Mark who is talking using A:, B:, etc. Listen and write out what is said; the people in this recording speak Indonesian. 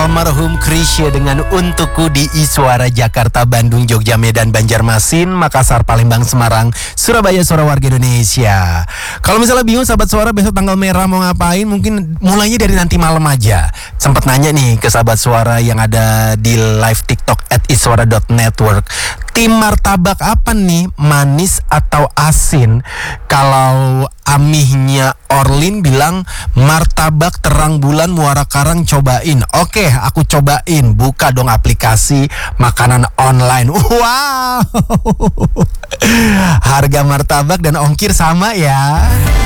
A: almarhum Chrisye dengan Untukku di Iswara Jakarta, Bandung, Jogja, Medan, Banjarmasin, Makassar, Palembang, Semarang, Surabaya, suara warga Indonesia. Kalau misalnya bingung sahabat suara besok tanggal merah mau ngapain, mungkin mulainya dari nanti malam aja. Sempat nanya nih ke sahabat suara yang ada di live TikTok @iswara.network, tim martabak apa nih, manis atau asin? Kalau amihnya Orlin bilang martabak terang bulan Muara Karang, cobain. Oke, aku cobain. Buka dong aplikasi makanan online. Wow. Harga martabak dan ongkir sama ya.